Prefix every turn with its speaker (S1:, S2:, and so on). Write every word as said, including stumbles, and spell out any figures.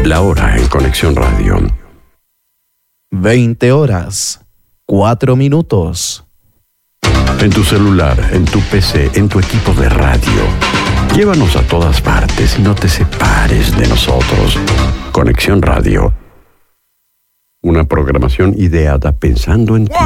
S1: La hora en Conexión Radio.
S2: veinte horas, cuatro minutos.
S1: En tu celular, en tu P C, en tu equipo de radio. Llévanos a todas partes y no te separes de nosotros. Conexión Radio. Una programación ideada pensando en ti.